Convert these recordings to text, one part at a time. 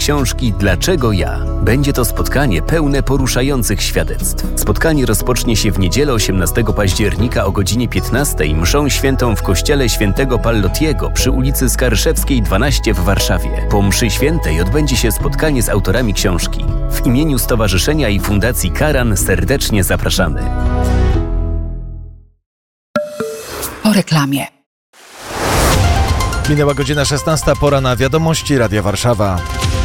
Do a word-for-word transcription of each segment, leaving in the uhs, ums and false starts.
książki Dlaczego ja? Będzie to spotkanie pełne poruszających świadectw. Spotkanie rozpocznie się w niedzielę osiemnastego października o godzinie piętnastej mszą świętą w kościele świętego Pallotiego przy ulicy Skarszewskiej dwanaście w Warszawie. Po mszy świętej odbędzie się spotkanie z autorami książki. W imieniu Stowarzyszenia i Fundacji Karan serdecznie zapraszamy. Po reklamie. Minęła godzina szesnasta, pora na wiadomości Radia Warszawa.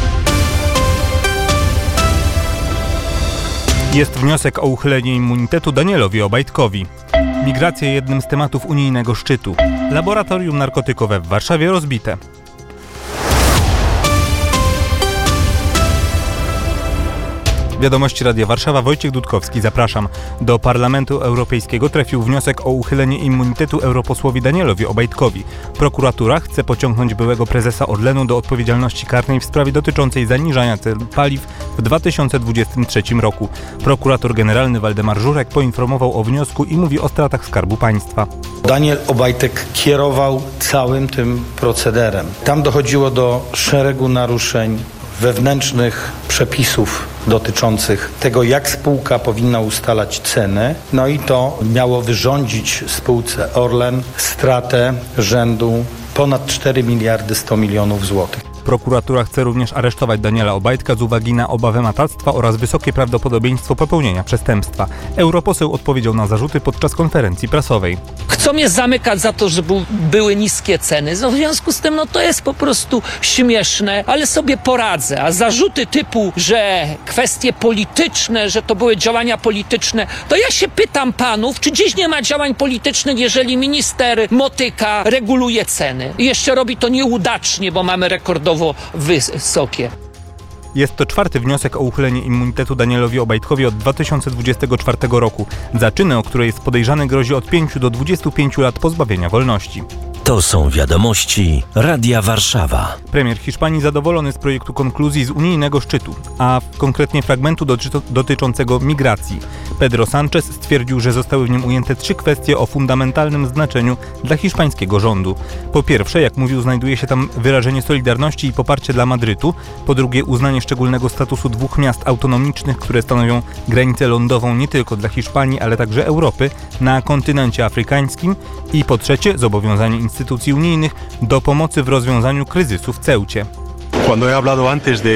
Jest wniosek o uchylenie immunitetu Danielowi Obajtkowi. Migracja jednym z tematów unijnego szczytu. Laboratorium narkotykowe w Warszawie rozbite. Wiadomości Radia Warszawa, Wojciech Dudkowski, zapraszam. Do Parlamentu Europejskiego trafił wniosek o uchylenie immunitetu europosłowi Danielowi Obajtkowi. Prokuratura chce pociągnąć byłego prezesa Orlenu do odpowiedzialności karnej w sprawie dotyczącej zaniżania cen paliw w dwa tysiące dwudziestym trzecim roku. Prokurator generalny Waldemar Żurek poinformował o wniosku i mówi o stratach Skarbu Państwa. Daniel Obajtek kierował całym tym procederem. Tam dochodziło do szeregu naruszeń wewnętrznych przepisów dotyczących tego, jak spółka powinna ustalać cenę. No i to miało wyrządzić spółce Orlen stratę rzędu ponad cztery miliardy sto milionów złotych. Prokuratura chce również aresztować Daniela Obajtka z uwagi na obawę matactwa oraz wysokie prawdopodobieństwo popełnienia przestępstwa. Europoseł odpowiedział na zarzuty podczas konferencji prasowej. Chcą mnie zamykać za to, że był, były niskie ceny. No, w związku z tym no, to jest po prostu śmieszne, ale sobie poradzę. A zarzuty typu, że kwestie polityczne, że to były działania polityczne, to ja się pytam panów, czy dziś nie ma działań politycznych, jeżeli minister Motyka reguluje ceny. I jeszcze robi to nieudacznie, bo mamy rekordowo wysokie. Jest to czwarty wniosek o uchylenie immunitetu Danielowi Obajtkowi od dwa tysiące dwudziestego czwartego roku. Za czynę, o której jest podejrzany, grozi od pięciu do dwudziestu pięciu lat pozbawienia wolności. To są wiadomości Radia Warszawa. Premier Hiszpanii zadowolony z projektu konkluzji z unijnego szczytu, a konkretnie fragmentu doty- dotyczącego migracji. Pedro Sánchez stwierdził, że zostały w nim ujęte trzy kwestie o fundamentalnym znaczeniu dla hiszpańskiego rządu. Po pierwsze, jak mówił, znajduje się tam wyrażenie solidarności i poparcie dla Madrytu. Po drugie, uznanie szczególnego statusu dwóch miast autonomicznych, które stanowią granicę lądową nie tylko dla Hiszpanii, ale także Europy na kontynencie afrykańskim. I po trzecie, zobowiązanie instytucji unijnych do pomocy w rozwiązaniu kryzysu w Ceucie. Europa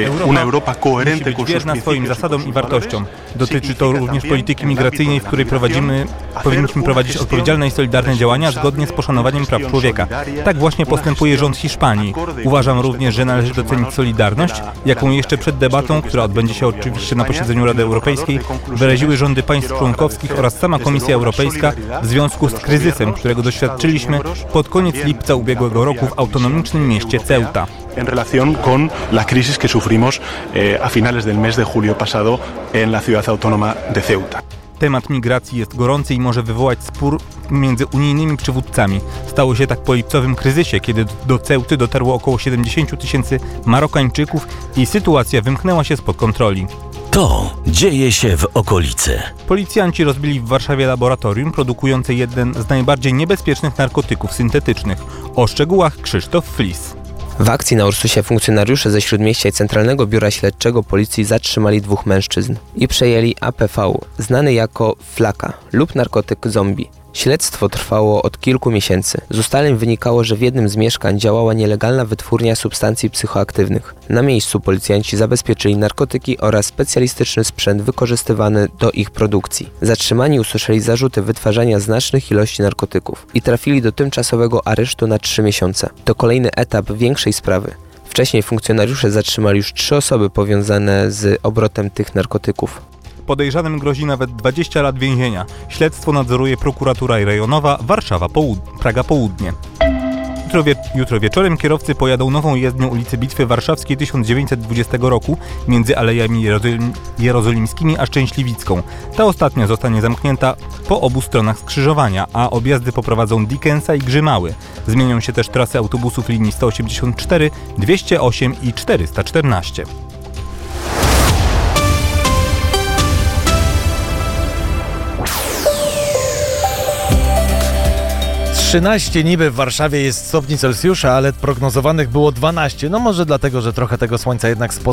musi być wierna swoim zasadom i wartościom. Dotyczy to również polityki migracyjnej, w której prowadzimy, powinniśmy prowadzić odpowiedzialne i solidarne działania zgodnie z poszanowaniem praw człowieka. Tak właśnie postępuje rząd Hiszpanii. Uważam również, że należy docenić solidarność, jaką jeszcze przed debatą, która odbędzie się oczywiście na posiedzeniu Rady Europejskiej, wyraziły rządy państw członkowskich oraz sama Komisja Europejska w związku z kryzysem, którego doświadczyliśmy pod koniec lipca ubiegłego roku w autonomicznym mieście Ceuta. En relación con la crisis que sufrimos eh, a finales del mes de julio pasado en la ciudad autónoma de Ceuta. Temat migracji jest gorący i może wywołać spór między unijnymi przywódcami. Stało się tak po lipcowym kryzysie, kiedy do Ceuty dotarło około siedemdziesięciu tysięcy Marokańczyków i sytuacja wymknęła się spod kontroli. To dzieje się w okolicy. Policjanci rozbili w Warszawie laboratorium produkujące jeden z najbardziej niebezpiecznych narkotyków syntetycznych. O szczegółach Krzysztof Flis. W akcji na Ursusie funkcjonariusze ze Śródmieścia i Centralnego Biura Śledczego Policji zatrzymali dwóch mężczyzn i przejęli A P V, znany jako flaka lub narkotyk zombie. Śledztwo trwało od kilku miesięcy. Z ustaleń wynikało, że w jednym z mieszkań działała nielegalna wytwórnia substancji psychoaktywnych. Na miejscu policjanci zabezpieczyli narkotyki oraz specjalistyczny sprzęt wykorzystywany do ich produkcji. Zatrzymani usłyszeli zarzuty wytwarzania znacznych ilości narkotyków i trafili do tymczasowego aresztu na trzy miesiące. To kolejny etap większej sprawy. Wcześniej funkcjonariusze zatrzymali już trzy osoby powiązane z obrotem tych narkotyków. Podejrzanym grozi nawet dwadzieścia lat więzienia. Śledztwo nadzoruje prokuratura rejonowa Warszawa Połud- Praga Południe. Jutro, wie- jutro wieczorem kierowcy pojadą nową jezdnią ulicy Bitwy Warszawskiej tysiąc dziewięćset dwudziestego roku między Alejami Jerozolim- Jerozolimskimi a Szczęśliwicką. Ta ostatnia zostanie zamknięta po obu stronach skrzyżowania, a objazdy poprowadzą Dickensa i Grzymały. Zmienią się też trasy autobusów linii sto osiemdziesiąt cztery, dwieście osiem i czterysta czternaście. trzynaście niby w Warszawie jest stopni Celsjusza, ale prognozowanych było dwanaście. No może dlatego, że trochę tego słońca jednak